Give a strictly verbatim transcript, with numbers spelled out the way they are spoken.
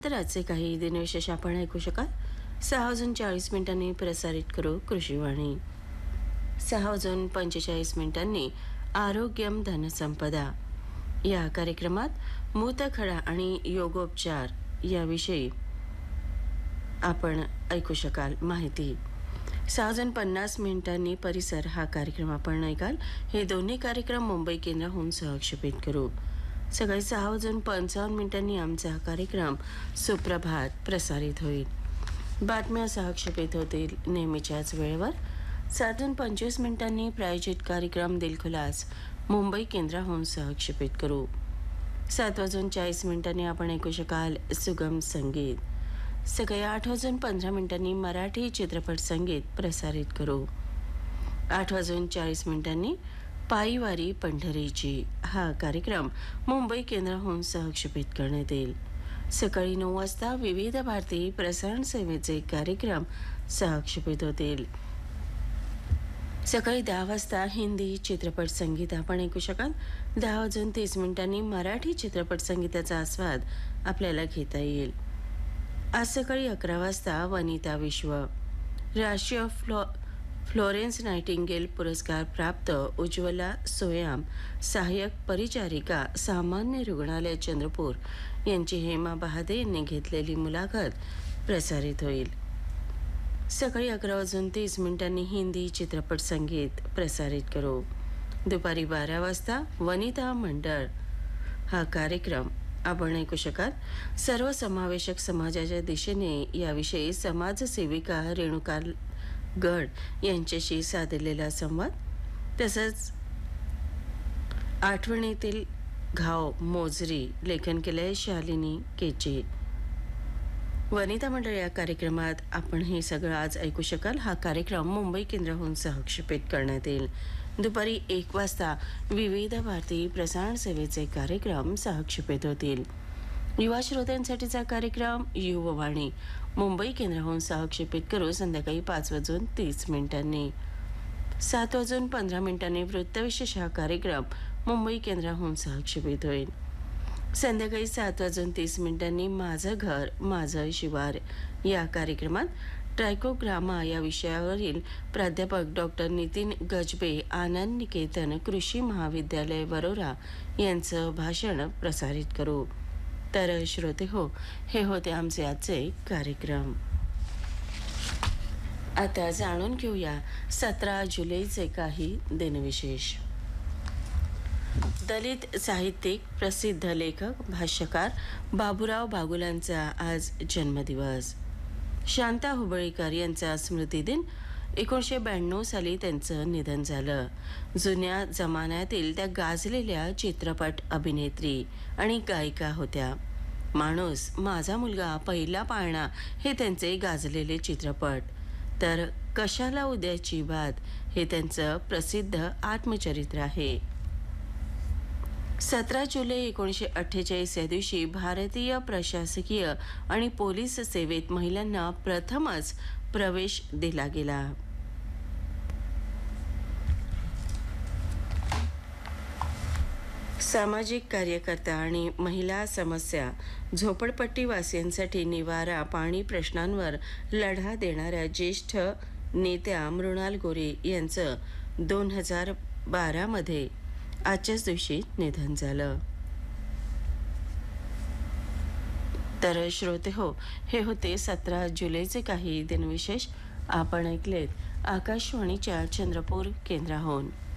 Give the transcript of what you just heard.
तर आजचे काही दिनविशेष आपण ऐकू शकाल. सहा वाजून चाळीस मिनिटांनी प्रसारित करू कृषीवाणी. सहा वाजून पंचेचाळीस मिनिटांनी आरोग्यम धनसंपदा या कार्यक्रमात मूतखडा आणि योगोपचार याविषयी आपण ऐकू शकाल माहिती. सहा वाजून पन्नास मिनिटांनी परिसर हा कार्यक्रम आपण ऐकाल. हे दोन्ही कार्यक्रम मुंबई केंद्राहून सहक्षेपित करू. सकाळी सहा वाजून पंचावन्न मिनिटांनी आमचा हा कार्यक्रम सुप्रभात प्रसारित होईल. बातम्या सहक्षेपित होतील नेहमीच्याच वेळेवर. सात वाजून पंचवीस मिनिटांनी प्रायोजित कार्यक्रम दिलखुलास मुंबई केंद्राहून सहक्षेपित करू. सात वाजून चाळीस मिनिटांनी आपण ऐकू शकाल सुगम संगीत. सकाळी आठ वाजून पंधरा मिनिटांनी मराठी चित्रपट संगीत प्रसारित करू. आठ वाजून चाळीस मिनिटांनी पायीवारी पंढरीची हा कार्यक्रम मुंबई केंद्राहून सहक्षेपित करण्यात येईल. सकाळी नऊ वाजता विविध भारती प्रसारण सेवेचे कार्यक्रम सहक्षेपित होतील. सकाळी दहा वाजता हिंदी चित्रपट संगीत आपण ऐकू शकाल. दहा वाजून तीस मिनिटांनी मराठी चित्रपट संगीताचा आस्वाद आपल्याला घेता येईल. आज सकाळी अकरा वाजता वनिता विश्व राष्ट्रीय फ्लो फ्लोरेन्स नायटिंगेल पुरस्कार प्राप्त उज्ज्वला सोयाम सहाय्यक परिचारिका सामान्य रुग्णालय चंद्रपूर यांची हेमा बहादे यांनी घेतलेली मुलाखत प्रसारित होईल. सकाळी अकरा वाजून तीस मिनिटांनी हिंदी चित्रपट संगीत प्रसारित करू. दुपारी बारा वाजता वनिता मंडळ हा कार्यक्रम आपण ऐकू शकाल. सर्वसमावेशक समाजाच्या दिशेने याविषयी समाजसेविका रेणुका गड यांच्याशी साधलेला संवाद. तसंच आठवणीतील घाव मोजरी लेखन केलंय शालिनी केचे. वनिता मंडळ या कार्यक्रमात आपण हे सगळं आज ऐकू शकाल. हा कार्यक्रम मुंबई केंद्राहून सहक्षेपित करण्यात येईल. दुपारी एक वाजता विविध भारती प्रसारण सेवेचे कार्यक्रम सहक्षेपित होतील. युवा श्रोत्यांसाठीचा कार्यक्रम युववाणी मुंबई केंद्राहून सहक्षेपित करू संध्याकाळी पाच वाजून तीस मिनिटांनी. सात वाजून पंधरा मिनिटांनी वृत्तविशेष हा कार्यक्रम मुंबई केंद्राहून सहक्षेपित होईल. संध्याकाळी सात वाजून तीस मिनिटांनी माझं घर माझं शिवार या कार्यक्रमात ट्रायकोग्रामा या विषयावरील प्राध्यापक डॉक्टर नितीन गजबे आनंद निकेतन कृषी महाविद्यालय वरोरा यांचं भाषण प्रसारित करू. तर श्रोते हो, हे होते आमचे आजचे कार्यक्रम. आता जाणून घेऊया सतरा जुलैचे काही दिनविशेष. दलित साहित्यिक प्रसिद्ध लेखक भाष्यकार बाबूराव बागुलांचा आज जन्मदिवस. शांता हुबळीकर यांचा स्मृतिदिन. एकोणीसशे ब्याण्णव साली त्यांचं निधन झालं. जुन्या जमान्यातील त्या गाजलेल्या चित्रपट अभिनेत्री आणि गायिका होत्या. माणूस माझा मुलगा पहिला पाळणा हे त्यांचे गाजलेले चित्रपट, तर कशाला उद्याची बात हे त्यांचं प्रसिद्ध आत्मचरित्र आहे. सतरा जुलै एकोणीसशे अठ्ठेचाळीस या दिवशी भारतीय प्रशासकीय आणि पोलीस सेवेत महिलांना प्रथमच प्रवेश दिला गेला. सामाजिक कार्यकर्ता आणि महिला समस्या झोपडपट्टीवासियांसाठी निवारा पाणी प्रश्नांवर लढा देणाऱ्या ज्येष्ठ नेत्या मृणाल गोरे यांचं दोन हजार बारामध्ये आजच्याच दिवशी निधन झालं. तर श्रोते हो, हे होते सतरा जुलैचे काही दिनविशेष. आपण ऐकलेत आकाशवाणीच्या चंद्रपूर केंद्राहून.